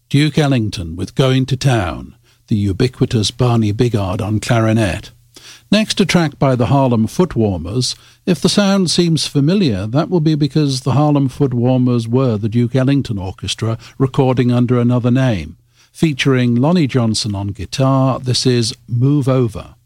Duke Ellington with Going to Town, the ubiquitous Barney Bigard on clarinet. Next, a track by the Harlem Footwarmers. If the sound seems familiar, that will be because the Harlem Footwarmers were the Duke Ellington Orchestra recording under another name. Featuring Lonnie Johnson on guitar, this is Move Over.